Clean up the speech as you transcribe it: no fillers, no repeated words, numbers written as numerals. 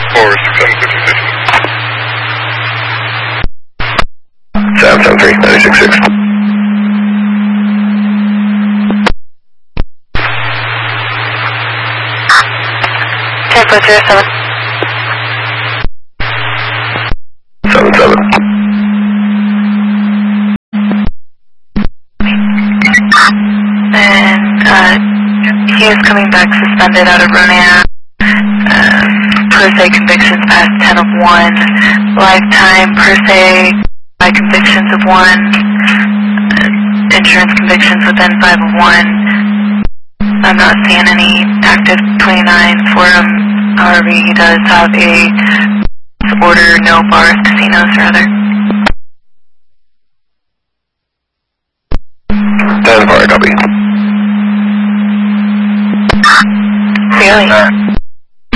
773, 966. 10.07. 77. And he is coming back suspended out of Ronan. Per se convictions past 10 of 1. Lifetime per se by convictions of 1. Insurance convictions within 5 of 1. I'm not seeing any active 29 for him. However, he does have a order, no bars, casinos, rather. 10 bar, copy. Really?